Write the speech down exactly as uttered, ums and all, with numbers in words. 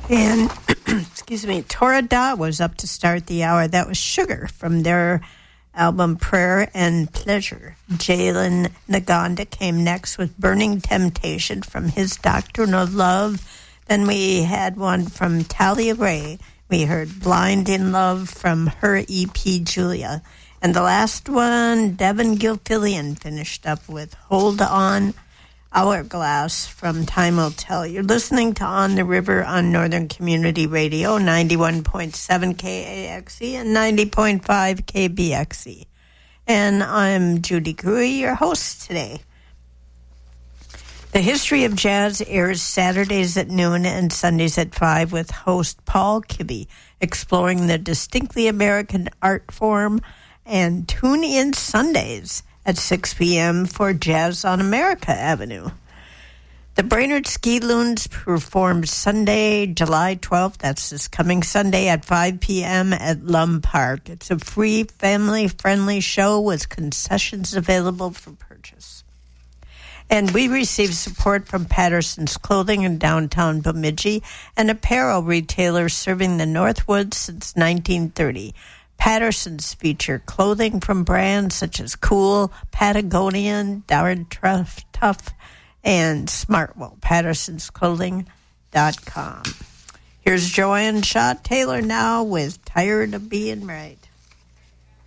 And, excuse me, Tora Da was up to start the hour. That was Sugar from their album Prayer and Pleasure. Jalen Naganda came next with Burning Temptation from his Doctrine of Love. Then we had one from Talia Ray. We heard Blind in Love from her E P Julia. And the last one, Devin Gilfillian finished up with Hold On Hourglass from Time Will Tell. You're listening to On the River on Northern Community Radio, ninety-one point seven K A X E and ninety point five K B X E. And I'm Judy Gruy, your host today. The History of Jazz airs Saturdays at noon and Sundays at five with host Paul Kibbe, exploring the distinctly American art form, and tune in Sundays at six p.m. for Jazz on America Avenue. The Brainerd Ski Loons performs Sunday, July twelfth. That's this coming Sunday at five p.m. at Lum Park. It's a free, family-friendly show with concessions available for purchase. And we receive support from Patterson's Clothing in downtown Bemidji, an apparel retailer serving the Northwoods since nineteen thirty. Patterson's feature clothing from brands such as Cool, Patagonian, Darren Truff, Tough, and Smartwell. Pattersons Clothing dot com. Here's Joanne Shaw Taylor now with Tired of Being Right.